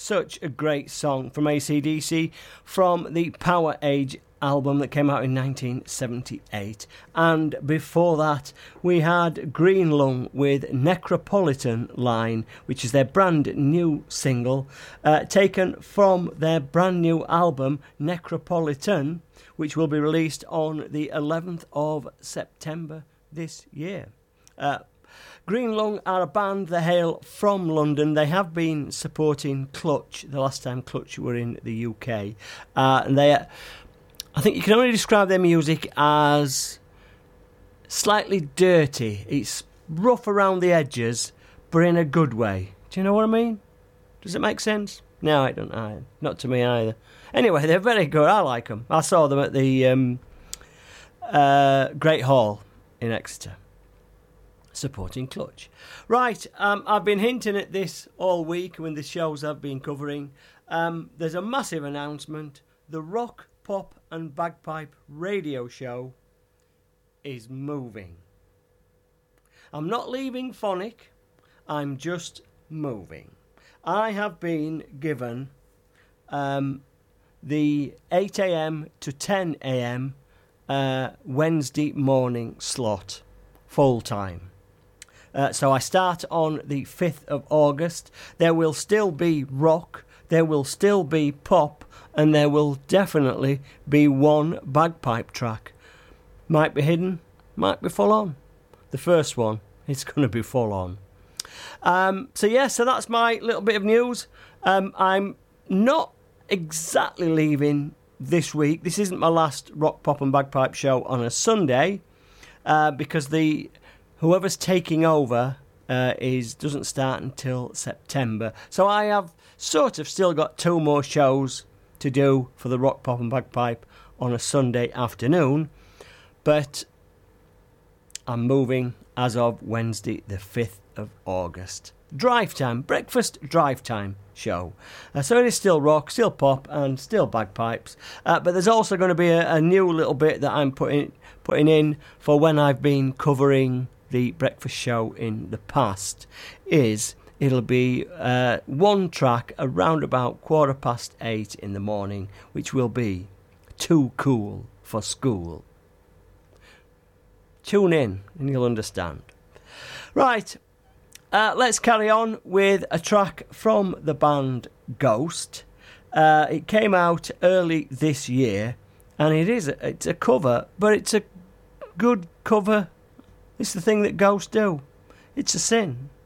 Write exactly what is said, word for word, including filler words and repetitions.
such a great song from A C D C from the Power Age album that came out in nineteen seventy-eight. And before that, we had Green Lung with Necropolitan Line, which is their brand new single, uh, taken from their brand new album, Necropolitan, which will be released on the eleventh of September this year. Uh, Green Lung are a band. They hail from London. They have been supporting Clutch the last time Clutch were in the U K. Uh, and they, I think you can only describe their music as slightly dirty. It's rough around the edges, but in a good way. Do you know what I mean? Does it make sense? No, I don't either. Not to me either. Anyway, they're very good. I like them. I saw them at the um, uh, Great Hall in Exeter, supporting Clutch. Right, um, I've been hinting at this all week when the shows I've been covering. Um, there's a massive announcement. The Rock, Pop and Bagpipe radio show is moving. I'm not leaving Phonic. I'm just moving. I have been given um, the eight a.m. to ten a.m. Uh, Wednesday morning slot, full time. Uh, so I start on the fifth of August. There will still be rock, there will still be pop, and there will definitely be one bagpipe track. Might be hidden, might be full on. The first one, it's going to be full on. Um, so yeah, so that's my little bit of news. Um, I'm not exactly leaving this week. This isn't my last rock, pop and bagpipe show on a Sunday, uh, because the whoever's taking over uh, is doesn't start until September. So I have sort of still got two more shows to do for the rock, pop and bagpipe on a Sunday afternoon, but I'm moving as of Wednesday the fifth of August. Drive time, breakfast drive time show. Uh, so it is still rock, still pop and still bagpipes, uh, but there's also going to be a, a new little bit that I'm putting putting in for when I've been covering the breakfast show in the past. Is it'll be uh, one track around about quarter past eight in the morning, which will be Too Cool for School. Tune in and you'll understand. Right, uh, let's carry on with a track from the band Ghost. Uh, it came out early this year, and it is a, it's a cover, but it's a good cover. It's the thing that Ghost do. It's a sin.